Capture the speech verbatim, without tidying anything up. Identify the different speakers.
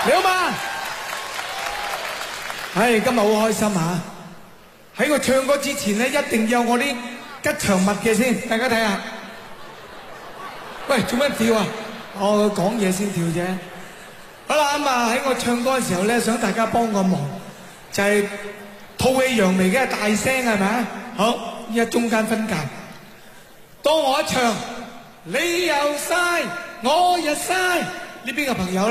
Speaker 1: 你好嘛？唉，今日好開心啊！喺我唱歌之前咧，一定要有我啲吉祥物嘅先，大家睇下。喂，做咩跳啊？我講嘢先跳啫。好啦，咁啊喺我唱歌嘅時候咧，想大家幫個忙，就係吐氣揚眉嘅大聲係咪啊？好，依家中間分界。當我一唱，你又嘥，我又嘥，呢邊嘅朋友。